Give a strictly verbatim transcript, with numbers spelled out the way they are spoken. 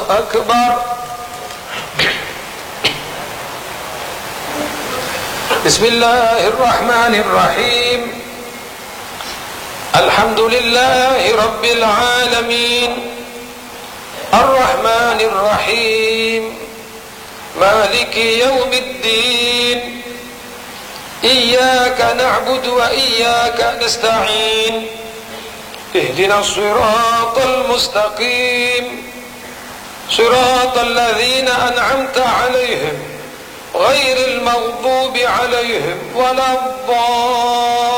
أكبر. بسم الله الرحمن الرحيم. الحمد لله رب العالمين الرحمن الرحيم مالك يوم الدين. إياك نعبد وإياك نستعين. اهدنا الصراط المستقيم صراط الذين أنعمت عليهم غير المغضوب عليهم ولا الضالين.